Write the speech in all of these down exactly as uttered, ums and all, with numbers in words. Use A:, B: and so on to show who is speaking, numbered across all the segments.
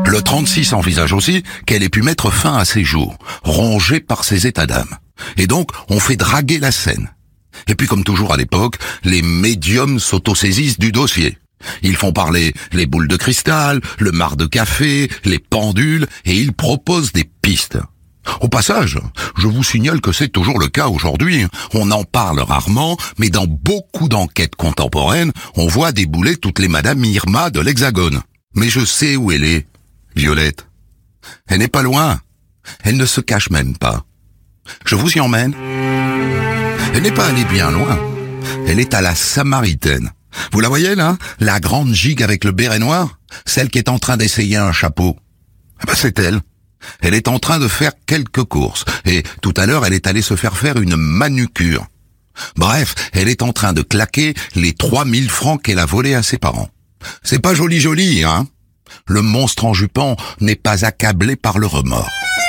A: Le trente-six envisage aussi qu'elle ait pu mettre fin à ses jours, rongée par ses états d'âme. Et donc, on fait draguer la scène. Et puis, comme toujours à l'époque, les médiums s'autosaisissent du dossier. Ils font parler les boules de cristal, le marc de café, les pendules, et ils proposent des pistes. Au passage, je vous signale que c'est toujours le cas aujourd'hui. On en parle rarement, mais dans beaucoup d'enquêtes contemporaines, on voit débouler toutes les Madame Irma de l'Hexagone. Mais je sais où elle est, Violette. Elle n'est pas loin. Elle ne se cache même pas. Je vous y emmène. Elle n'est pas allée bien loin. Elle est à la Samaritaine. Vous la voyez là, la grande gigue avec le béret noir, celle qui est en train d'essayer un chapeau. Ah ben c'est elle. Elle est en train de faire quelques courses, et tout à l'heure elle est allée se faire faire une manucure. Bref, elle est en train de claquer les trois mille francs qu'elle a volés à ses parents. C'est pas joli joli, hein. Le monstre en jupon n'est pas accablé par le remords.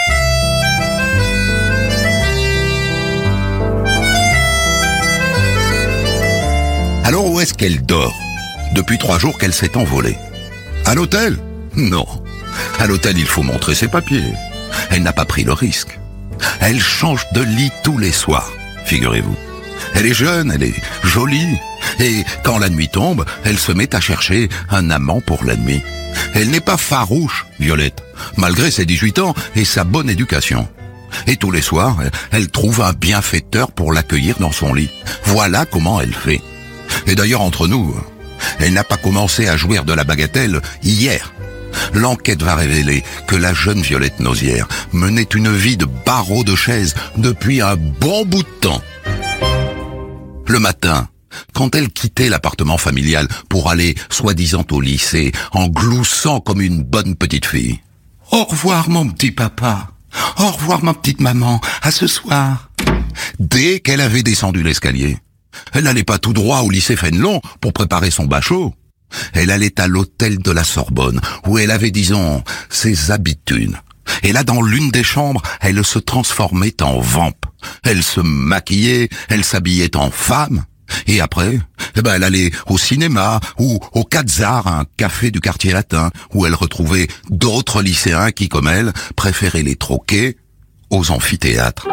A: Alors où est-ce qu'elle dort? Depuis trois jours qu'elle s'est envolée. À l'hôtel? Non. À l'hôtel, il faut montrer ses papiers. Elle n'a pas pris le risque. Elle change de lit tous les soirs, figurez-vous. Elle est jeune, elle est jolie. Et quand la nuit tombe, elle se met à chercher un amant pour la nuit. Elle n'est pas farouche, Violette, malgré ses dix-huit ans et sa bonne éducation. Et tous les soirs, elle trouve un bienfaiteur pour l'accueillir dans son lit. Voilà comment elle fait. Et d'ailleurs, entre nous, elle n'a pas commencé à jouir de la bagatelle hier. L'enquête va révéler que la jeune Violette Nozière menait une vie de barreau de chaise depuis un bon bout de temps. Le matin, quand elle quittait l'appartement familial pour aller, soi-disant, au lycée, en gloussant comme une bonne petite fille. « Au revoir, mon petit papa. Au revoir, ma petite maman. À ce soir. » Dès qu'elle avait descendu l'escalier, elle n'allait pas tout droit au lycée Fénelon pour préparer son bachot. Elle allait à l'hôtel de la Sorbonne, où elle avait, disons, ses habitudes. Et là, dans l'une des chambres, elle se transformait en vamp. Elle se maquillait, elle s'habillait en femme. Et après, eh ben, elle allait au cinéma ou au Quatzar, un café du quartier latin, où elle retrouvait d'autres lycéens qui, comme elle, préféraient les troquets aux amphithéâtres.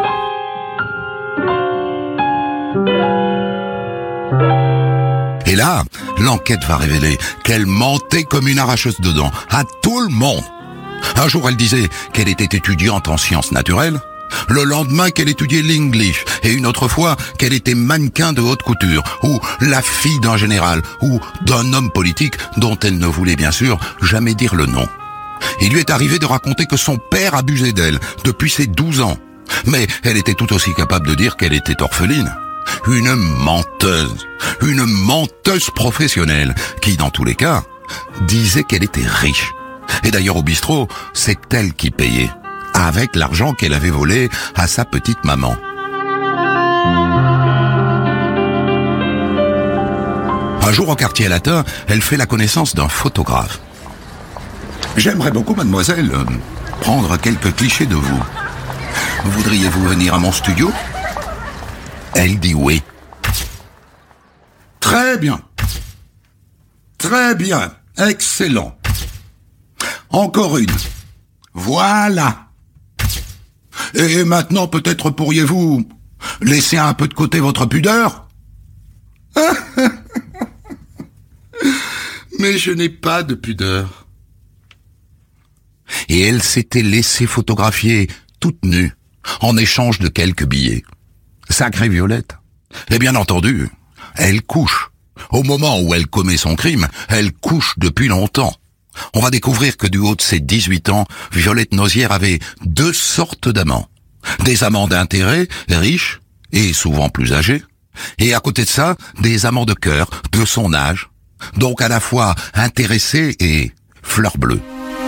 A: Et là, l'enquête va révéler qu'elle mentait comme une arracheuse de dents à tout le monde. Un jour, elle disait qu'elle était étudiante en sciences naturelles. Le lendemain, qu'elle étudiait l'English. Et une autre fois, qu'elle était mannequin de haute couture. Ou la fille d'un général. Ou d'un homme politique dont elle ne voulait bien sûr jamais dire le nom. Il lui est arrivé de raconter que son père abusait d'elle depuis ses douze ans. Mais elle était tout aussi capable de dire qu'elle était orpheline. Une menteuse, une menteuse professionnelle, qui, dans tous les cas, disait qu'elle était riche. Et d'ailleurs, au bistrot, c'est elle qui payait, avec l'argent qu'elle avait volé à sa petite maman. Un jour, au quartier latin, elle fait la connaissance d'un photographe. « J'aimerais beaucoup, mademoiselle, prendre quelques clichés de vous. Voudriez-vous venir à mon studio ?» Elle dit oui. Très bien. Très bien. Excellent. Encore une. Voilà. Et maintenant, peut-être pourriez-vous laisser un peu de côté votre pudeur? Mais je n'ai pas de pudeur. Et elle s'était laissée photographier toute nue, en échange de quelques billets. Sacrée Violette. Et bien entendu, elle couche. Au moment où elle commet son crime, elle couche depuis longtemps. On va découvrir que du haut de ses dix-huit ans, Violette Nozière avait deux sortes d'amants. Des amants d'intérêt, riches et souvent plus âgés. Et à côté de ça, des amants de cœur, de son âge. Donc à la fois intéressés et fleur bleue.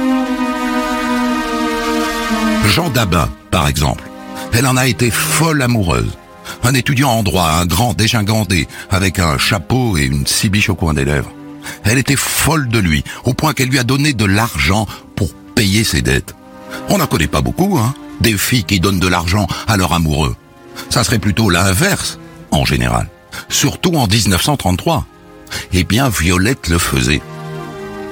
A: Jean Dabin, par exemple. Elle en a été folle amoureuse. Un étudiant en droit, un grand dégingandé, avec un chapeau et une cibiche au coin des lèvres. Elle était folle de lui, au point qu'elle lui a donné de l'argent pour payer ses dettes. On n'en connaît pas beaucoup, hein, des filles qui donnent de l'argent à leur amoureux. Ça serait plutôt l'inverse, en général. Surtout en dix-neuf cent trente-trois. Eh bien, Violette le faisait.